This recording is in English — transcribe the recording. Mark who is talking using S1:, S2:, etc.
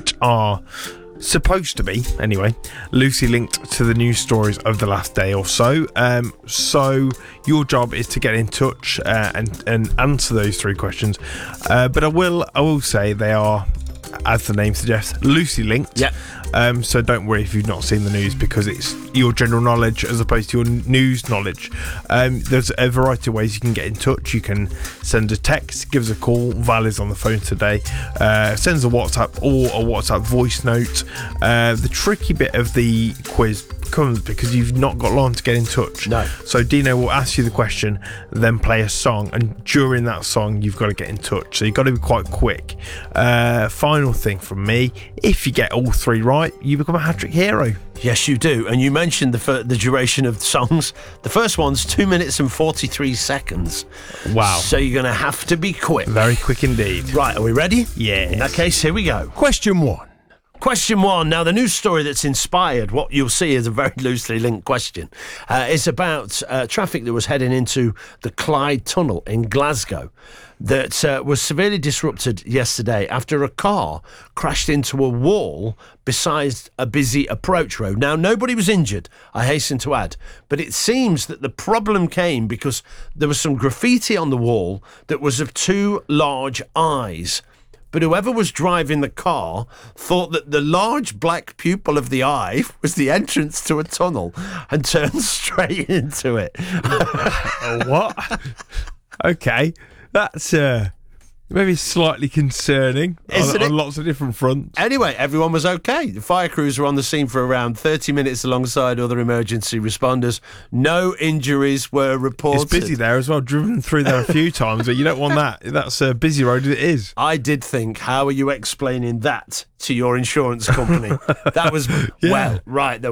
S1: which are supposed to be, anyway, loosely linked to the news stories of the last day or so. So your job is to get in touch and answer those 3 questions. But I will say they are, as the name suggests, loosely linked.
S2: Yeah.
S1: So don't worry if you've not seen the news, because it's your general knowledge as opposed to your news knowledge. There's a variety of ways you can get in touch. You can send a text, give us a call. Val is on the phone today. Sends a WhatsApp or a WhatsApp voice note. The tricky bit of the quiz comes because you've not got long to get in touch.
S2: No.
S1: So Dino will ask you the question, then play a song, and during that song you've got to get in touch. So you've got to be quite quick. Final thing from me: if you get all 3 right, you become a hat-trick hero.
S2: Yes, you do. And you mentioned the duration of the songs. The first one's 2 minutes and 43 seconds.
S1: Wow.
S2: So you're going to have to be quick.
S1: Very quick indeed.
S2: Right, are we ready?
S1: Yes.
S2: In that case, here we go.
S3: Question 1.
S2: Question 1. Now, the news story that's inspired what you'll see is a very loosely linked question. It's about traffic that was heading into the Clyde Tunnel in Glasgow that was severely disrupted yesterday after a car crashed into a wall beside a busy approach road. Now, nobody was injured, I hasten to add, but it seems that the problem came because there was some graffiti on the wall that was of 2 large eyes. But whoever was driving the car thought that the large black pupil of the eye was the entrance to a tunnel and turned straight into it.
S1: What? Okay, that's maybe slightly concerning on lots of different fronts.
S2: Anyway, everyone was okay. The fire crews were on the scene for around 30 minutes alongside other emergency responders. No injuries were reported.
S1: It's busy there as well. Driven through there a few times, but you don't want that. That's a busy road as it is.
S2: I did think, how are you explaining that to your insurance company? That was, well, right.